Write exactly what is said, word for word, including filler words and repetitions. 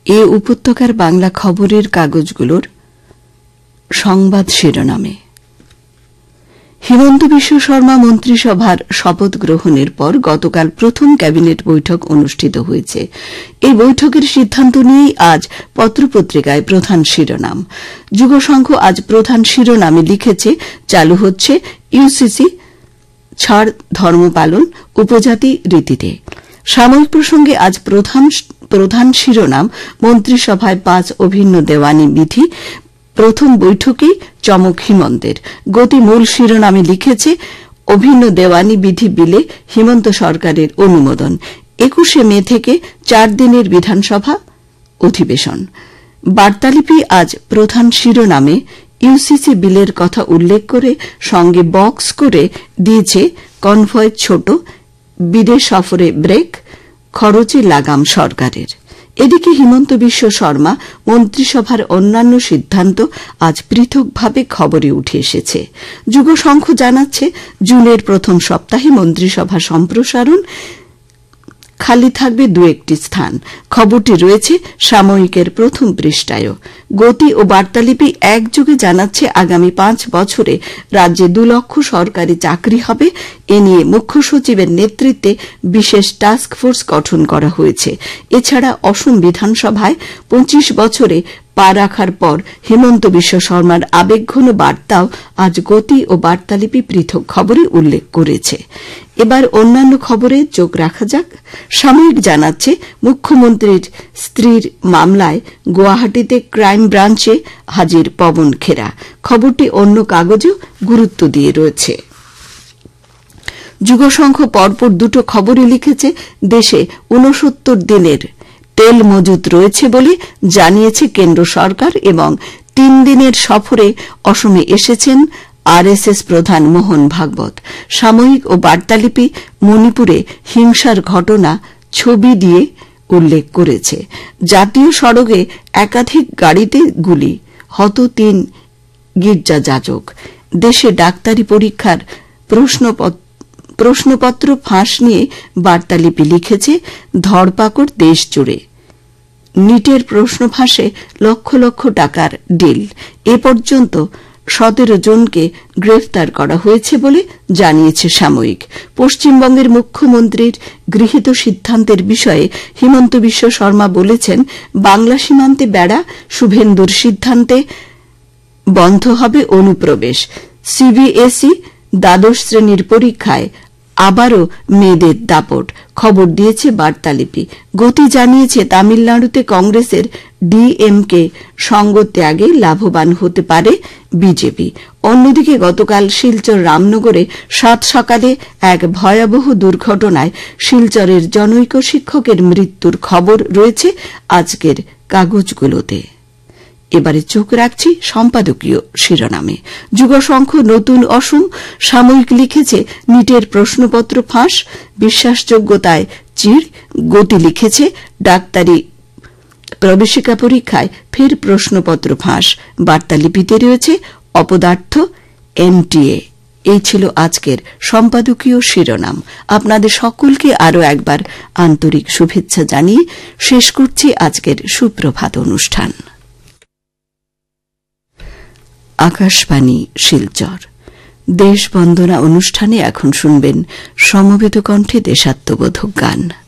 এ উপত্যকার বাংলা খবরের কাগজগুলোর সংবাদ শিরোনামে হিমন্ত বিশ্ব শর্মা মন্ত্রিসভার শপথ গ্রহণের পর গতকাল প্রথম ক্যাবিনেট বৈঠক অনুষ্ঠিত হয়েছে। এই বৈঠকের সিদ্ধান্ত নিয়েই আজ পত্রপত্রিকায় প্রধান শিরোনাম। যুগসংঘ আজ প্রধান শিরোনামে লিখেছে, চালু হচ্ছে ইউসিসি ছাড় ধর্ম পালন উপজাতি রীতিতে। সাময়িক প্রসঙ্গে আজ প্রধান প্রধান শিরোনাম, মন্ত্রিসভায় পাঁচ অভিন্ন দেওয়ানি বিধি, প্রথম বৈঠকেই চমক হিমন্তের। গতি মূল শিরোনামে লিখেছে, অভিন্ন দেওয়ানি বিধি বিলে হিমন্ত সরকারের অনুমোদন। একুশে মে থেকে চার দিনের বিধানসভা অধিবেশন। বার্তালিপি আজ প্রধান শিরোনামে ইউসিসি বিলের কথা উল্লেখ করে সঙ্গে বক্স করে দিয়েছে, কনভয় ছোট, বিদেশ সফরে ব্রেক, খরচে লাগাম সরকারের। এদিকে হিমন্ত বিশ্ব শর্মা মন্ত্রিসভার অন্যান্য সিদ্ধান্ত আজ পৃথকভাবে খবরে উঠে এসেছে। যুগসংঘ জানাচ্ছে, জুনের প্রথম সপ্তাহে মন্ত্রিসভা সম্প্রসারণ, খালি থাকবে দু একটি স্থান। খবরটি রয়েছে সাময়িকের প্রথম পৃষ্ঠায়ও। গতি ও বার্তালিপি একযোগে জানাচ্ছে, আগামী পাঁচ বছরে রাজ্যে দু লক্ষ সরকারি চাকরি হবে। এ নিয়ে মুখ্য সচিবের নেতৃত্বে বিশেষ টাস্ক ফোর্স গঠন করা হয়েছে। এছাড়া অসম বিধানসভায় পঁচিশ বছরে পা রাখার পর হিমন্ত বিশ্ব শর্মার আবেগঘন বার্তাও আজ গতি ও বার্তালিপি পৃথক খবরে উল্লেখ করেছে। এবার অন্যান্য খবরে চোখ রাখা যাক। সাময়িক জানাচ্ছে, মুখ্যমন্ত্রীর স্ত্রীর মামলায় গুয়াহাটিতে ক্রাইম ব্রাঞ্চে হাজির পবন খেরা। খবরটি অন্য কাগজেও গুরুত্ব দিয়ে রয়েছে। যুগসংঘ পরপর দুটো খবরই লিখেছে, দেশে ঊনসত্তর দিনের তেল মজুত রয়েছে বলে জানিয়েছে কেন্দ্র সরকার এবং তিন দিনের সফরে অসমে এসেছেন আরএসএস প্রধান মোহন ভাগবত। সাময়িক ও বার্তালিপি মণিপুরে হিংসার ঘটনা ছবি দিয়ে উল্লেখ করেছে। জাতীয় সড়কে একাধিক গাড়িতে গুলি, হত তিন গির্জা যাজক। দেশে ডাক্তারি পরীক্ষার প্রশ্নপত্র প্রশ্নপত্র ফাঁস নিয়ে বার্তালিপি লিখেছে, ধরপাকড় দেশ জুড়ে। নিটের প্রশ্ন ফাঁসে লক্ষ লক্ষ টাকার ডিল। এ পর্যন্ত সতেরো জনকে গ্রেফতার করা হয়েছে বলে জানিয়েছে সাময়িক। পশ্চিমবঙ্গের মুখ্যমন্ত্রীর গৃহীত সিদ্ধান্তের বিষয়ে হিমন্ত বিশ্ব শর্মা বলেছেন, বাংলা সীমান্তে বেড়া, শুভেন্দুর সিদ্ধান্তে বন্ধ হবে অনুপ্রবেশ। সিবিএসই দ্বাদশ শ্রেণীর পরীক্ষায় আবারও মেয়েদের দাপট। খবর দিয়েছে বার্তালিপি। গতি জানিয়েছে, তামিলনাড়ুতে কংগ্রেসের ডিএমকে সঙ্গ ত্যাগে লাভবান হতে পারে বিজেপি। অন্যদিকে গতকাল শিলচর রামনগরে সাত সকালে এক ভয়াবহ দুর্ঘটনায় শিলচরের জনৈক শিক্ষকের মৃত্যুর খবর রয়েছে আজকের কাগজগুলোতে। এবারে চোখ রাখছি সম্পাদকীয় শিরোনামে। যুগসংঘ নতুন অসম। সাময়িক লিখেছে, নিটের প্রশ্নপত্র ফাঁস, বিশ্বাসযোগ্যতায় চিড়। গতি লিখেছে, ডাক্তারি প্রবেশিকা পরীক্ষায় ফের প্রশ্নপত্র ফাঁস। বার্তালিপিতে রয়েছে অপদার্থ এনটিএ। এই ছিল আজকের সম্পাদকীয় শিরোনাম। আপনাদের সকলকে আরও একবার আন্তরিক শুভেচ্ছা জানিয়ে শেষ করছি আজকের সুপ্রভাত অনুষ্ঠান। আকাশবাণী শিলচর। দেশবন্দনা অনুষ্ঠানে এখন শুনবেন সমবেত কণ্ঠে দেশাত্মবোধক গান।